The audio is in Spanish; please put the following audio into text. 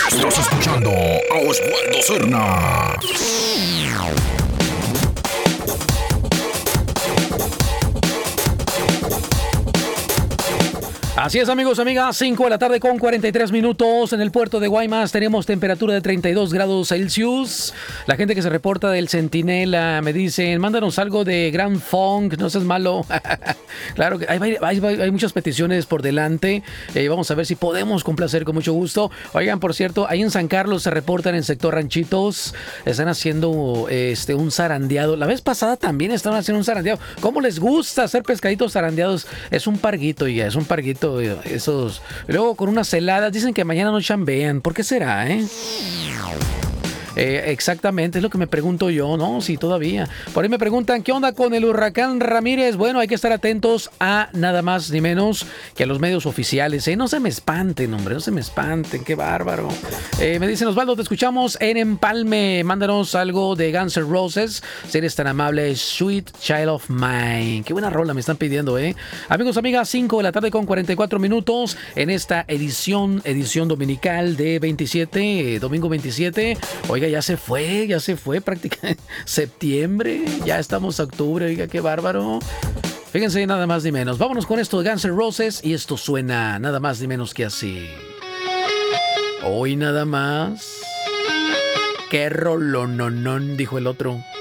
Estás escuchando a Osvaldo Serna. Así es, amigos, amigas, 5 de la tarde con 43 minutos en el puerto de Guaymas. Tenemos temperatura de 32 grados Celsius. La gente que se reporta del Centinela me dicen, mándanos algo de Grand Funk, no seas malo. Claro que hay muchas peticiones por delante. Vamos a ver si podemos complacer con mucho gusto. Oigan, por cierto, ahí en San Carlos se reportan en el sector Ranchitos. Están haciendo un zarandeado. La vez pasada también estaban haciendo un zarandeado. ¿Cómo les gusta hacer pescaditos zarandeados? Es un parguito, ya, es un parguito. Esos. Luego con unas heladas. Dicen que mañana no chambean. ¿Por qué será, exactamente, es lo que me pregunto yo, ¿no? Sí, todavía. Por ahí me preguntan, ¿qué onda con el huracán Ramírez? Bueno, hay que estar atentos a nada más ni menos que a los medios oficiales, ¿eh? No se me espanten, hombre, no se me espanten, qué bárbaro. Me dicen, Osvaldo, te escuchamos en Empalme. Mándanos algo de Guns N' Roses. Si eres tan amable, Sweet Child of Mine. Qué buena rola me están pidiendo, ¿eh? Amigos, amigas, 5 de la tarde con 44 minutos en esta edición dominical de 27, domingo 27. Oiga, ya se fue prácticamente septiembre, ya estamos a octubre, oiga, qué bárbaro. Fíjense, nada más ni menos. Vámonos con esto de Guns N' Roses y esto suena nada más ni menos que así. Hoy nada más. Qué rolononón, dijo el otro.